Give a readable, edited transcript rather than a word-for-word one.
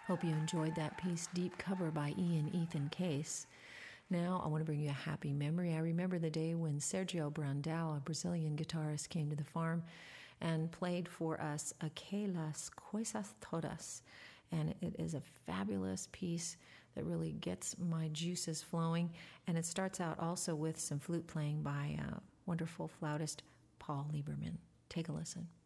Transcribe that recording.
Hope you enjoyed that piece, Deep Cover by Ian Ethan Case. Now I want to bring you a happy memory. I remember the day when Sergio Brandão, a Brazilian guitarist, came to the farm and played for us Aquelas Coisas Todas. And it is a fabulous piece that really gets my juices flowing. And it starts out also with some flute playing by wonderful flautist Paul Lieberman. Take a listen.